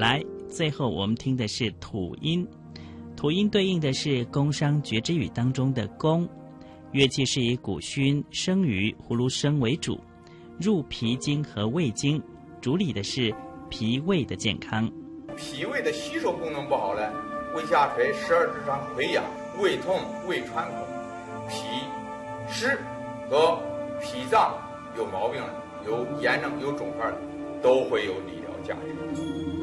来，最后我们听的是土音，土音对应的是宫商角徵羽当中的宫，乐器是以古埙、生鱼、葫芦笙为主，入脾经和胃经，主理的是脾胃的健康。 脾胃的吸收功能不好了，胃下垂、十二指肠溃疡、胃痛、胃穿孔、脾湿和脾脏有毛病了，有炎症、有肿块了，都会有理疗价值。